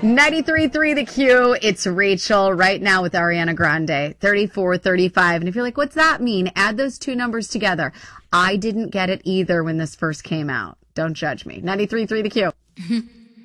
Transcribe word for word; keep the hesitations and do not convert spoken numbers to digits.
ninety-three point three The Q. It's Rachel right now with Ariana Grande, thirty-four thirty-five. And if you're like, what's that mean? Add those two numbers together. I didn't get it either when this first came out. Don't judge me. ninety-three point three The Q.